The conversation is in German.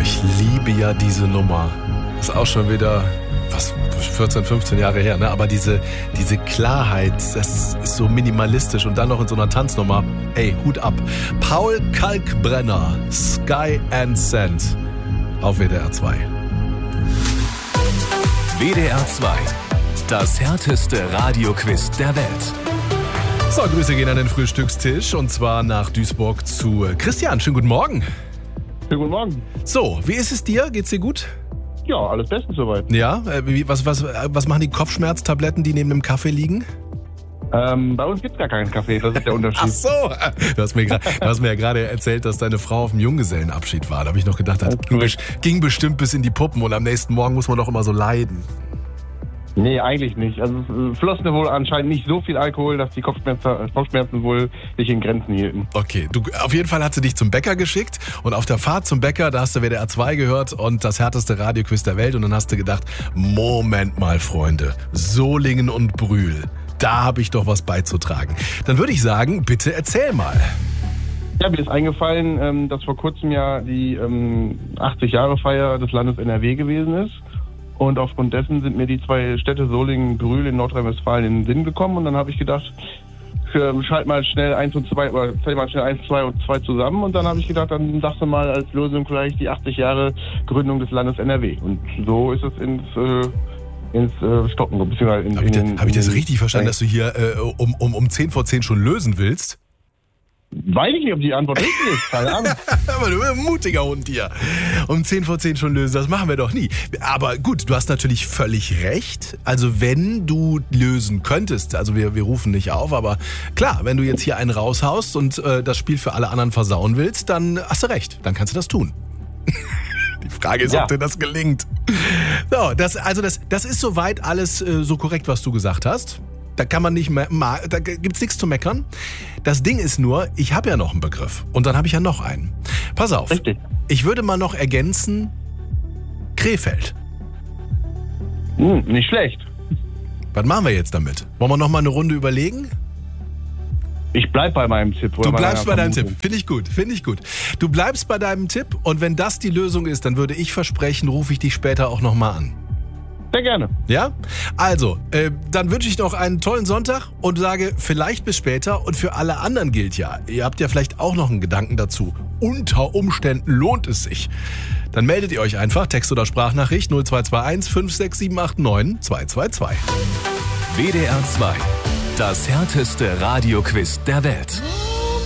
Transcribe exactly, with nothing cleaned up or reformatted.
Ich liebe ja diese Nummer. Ist auch schon wieder, was, vierzehn, fünfzehn Jahre her, ne? Aber diese, diese Klarheit, das ist so minimalistisch und dann noch in so einer Tanznummer. Ey, Hut ab. Paul Kalkbrenner, Sky and Sand auf W D R zwei. W D R zwei, das härteste Radioquiz der Welt. So, Grüße gehen an den Frühstückstisch und zwar nach Duisburg zu Christian. Schönen guten Morgen. Schönen guten Morgen. So, wie ist es dir? Geht's dir gut? Ja, alles bestens soweit. Ja, äh, wie, was, was, was machen die Kopfschmerztabletten, die neben dem Kaffee liegen? Ähm, bei uns gibt's gar keinen Kaffee, das ist der Unterschied. Ach so, du hast mir, gra- du hast mir ja gerade erzählt, dass deine Frau auf dem Junggesellenabschied war. Da habe ich noch gedacht, das ging, bes- ging bestimmt bis in die Puppen und am nächsten Morgen muss man doch immer so leiden. Nee, eigentlich nicht. Also es floss wohl anscheinend nicht so viel Alkohol, dass die Kopfschmerzen, Kopfschmerzen wohl sich in Grenzen hielten. Okay, du, auf jeden Fall hat sie dich zum Bäcker geschickt und auf der Fahrt zum Bäcker, da hast du W D R zwei gehört und das härteste Radioquiz der Welt und dann hast du gedacht, Moment mal, Freunde, Solingen und Brühl, da habe ich doch was beizutragen. Dann würde ich sagen, bitte erzähl mal. Ja, mir ist eingefallen, dass vor kurzem ja die achtzig-Jahre-Feier des Landes N R W gewesen ist. Und aufgrund dessen sind mir die zwei Städte Solingen und Brühl in Nordrhein-Westfalen in den Sinn gekommen. Und dann habe ich gedacht, für, schalt mal schnell eins und zwei, oder zähl mal schnell eins, zwei und zwei zusammen. Und dann habe ich gedacht, dann sagst du mal als Lösung vielleicht die achtzig Jahre Gründung des Landes N R W. Und so ist es ins, äh, ins äh, Stocken, beziehungsweise in, Habe ich, in, das- hab ich das in- richtig verstanden, dass du hier äh, um, um, um zehn vor zehn schon lösen willst? Weiß ich nicht, ob die Antwort richtig ist. Keine Ahnung. Aber du bist ein mutiger Hund hier. Um zehn vor zehn schon lösen, das machen wir doch nie. Aber gut, du hast natürlich völlig recht. Also wenn du lösen könntest, also wir, wir rufen nicht auf, aber klar, wenn du jetzt hier einen raushaust und äh, das Spiel für alle anderen versauen willst, dann hast du recht, dann kannst du das tun. Die Frage ist, Ja. ob dir das gelingt. So, das, also das, das ist soweit alles äh, so korrekt, was du gesagt hast. Da kann man nicht mehr, ma- da gibt's nichts zu meckern. Das Ding ist nur, ich habe ja noch einen Begriff und dann habe ich ja noch einen. Pass auf. Richtig. Ich würde mal noch ergänzen, Krefeld. Hm, nicht schlecht. Was machen wir jetzt damit? Wollen wir noch mal eine Runde überlegen? Ich bleib bei meinem Tipp. Du oder bleibst bei meiner deinem Tipp. Vermutung. Finde ich gut, finde ich gut. Du bleibst bei deinem Tipp und wenn das die Lösung ist, dann würde ich versprechen, rufe ich dich später auch noch mal an. Sehr gerne. Ja? Also, äh, dann wünsche ich noch einen tollen Sonntag und sage vielleicht bis später. Und für alle anderen gilt ja, ihr habt ja vielleicht auch noch einen Gedanken dazu. Unter Umständen lohnt es sich. Dann meldet ihr euch einfach, Text oder Sprachnachricht null zwei zwei eins fünf sechs sieben acht neun zwei zwei zwei. W D R zwei, das härteste Radioquiz der Welt.